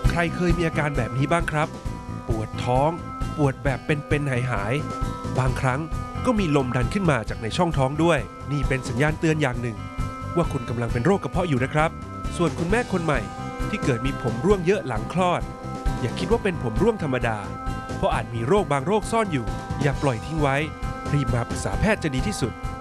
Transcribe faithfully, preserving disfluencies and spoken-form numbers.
ใครเคยมีอาการแบบนี้บ้างครับปวดท้องปวดแบบเป็นๆหายๆบางครั้งก็มีลมดันขึ้นมาจากในช่องท้องด้วยนี่เป็นสัญญาณเตือนอย่างหนึ่งว่าคุณกำลังเป็นโรคกระเพาะอยู่นะครับส่วนคุณแม่คนใหม่ที่เกิดมีผมร่วงเยอะหลังคลอดอย่าคิดว่าเป็นผมร่วงธรรมดาเพราะอาจมีโรคบางโรคซ่อนอยู่อย่าปล่อยทิ้งไว้รีบมาปรึกษาแพทย์จะดีที่สุด